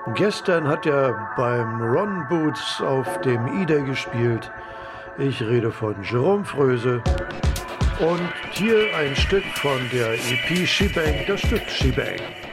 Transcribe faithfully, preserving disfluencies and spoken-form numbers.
Gestern hat er beim Ron Boots auf dem E-Day gespielt. Ich rede von Jerome Fröse. Und hier ein Stück von der E P Shebang, das Stück Shebang.